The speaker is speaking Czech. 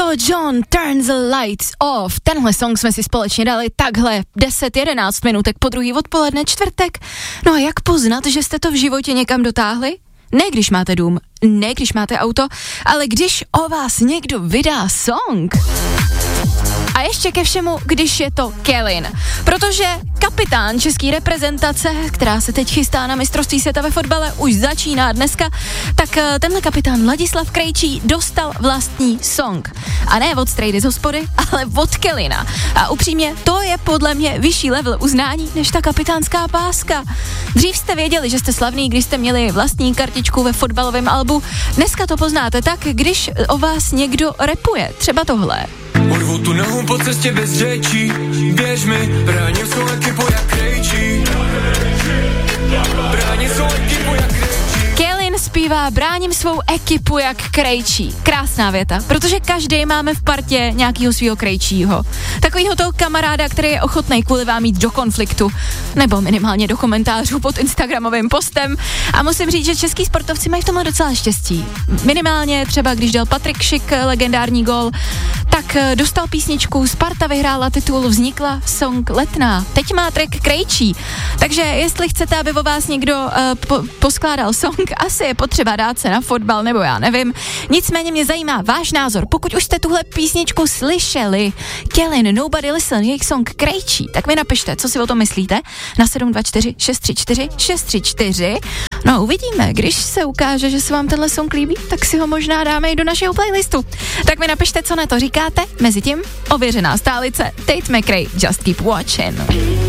Elton John, Turn the Lights Off. Tenhle song jsme si společně dali takhle 10-11 minutek po druhý odpoledne, čtvrtek. No a jak poznat, že jste to v životě někam dotáhli? Ne když máte dům, ne když máte auto, ale když o vás někdo vydá song. A ještě ke všemu, když je to Kellyn. Protože kapitán české reprezentace, která se teď chystá na mistrovství světa ve fotbale, už začíná dneska, tak tenhle kapitán Ladislav Krejčí dostal vlastní song. A ne od Strejdy z hospody, ale od Kellyna. A upřímně, to je podle mě vyšší level uznání, než ta kapitánská páska. Dřív jste věděli, že jste slavný, když jste měli vlastní kartičku ve fotbalovém albu. Dneska to poznáte tak, když o vás někdo rapuje. Třeba tohle. Urvu tu nohu po cestě bez řečí, běž mi, bráním svou ekipu jak Krejčí. Bráním svou ekipu jak Krejčí. Kellyn zpívá Bráním svou ekipu jak Krejčí. Krásná věta, protože každý máme v partě nějakýho svýho Krejčího. Takovýho toho kamaráda, který je ochotnej kvůli vám jít do konfliktu, nebo minimálně do komentářů pod instagramovým postem. A musím říct, že český sportovci mají v tomhle docela štěstí. Minimálně třeba, když dal Patrik Šik legendární gól, tak dostal písničku, Sparta vyhrála titul, vznikla song Letná. Teď má track Krejčí. Takže jestli chcete, aby o vás někdo poskládal song, asi je potřeba dát se na fotbal, nebo já nevím. Nicméně mě zajímá váš názor. Pokud už jste tuhle písničku slyšeli, Kellyn, Nobody Listen, jejich song Krejčí, tak mi napište, co si o tom myslíte na 724 634 634. No uvidíme, když se ukáže, že se vám tenhle song líbí, tak si ho možná dáme i do našeho playlistu. Tak mi napište, co na to říkáte. Mezitím ověřená stálice Tate McRae, Just Keep Watching.